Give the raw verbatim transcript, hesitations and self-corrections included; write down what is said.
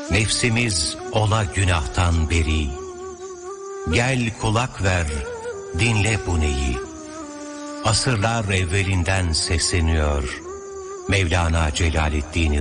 Nefsimiz ola günahtan beri. Gel kulak ver, dinle bu neyi. Asırlar evvelinden sesleniyor Mevlana Celaleddin